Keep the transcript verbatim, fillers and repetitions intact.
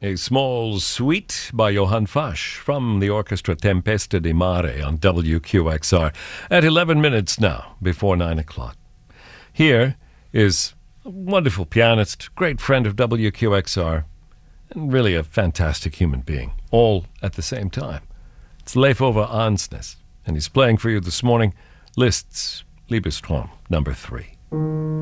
A small suite by Johann Fasch from the orchestra Tempesta di Mare on W Q X R at eleven minutes now before nine o'clock. Here is a wonderful pianist, great friend of W Q X R, and really a fantastic human being, all at the same time. It's Leif Ove Ansnes, and he's playing for you this morning Liszt's Liebestraum number three.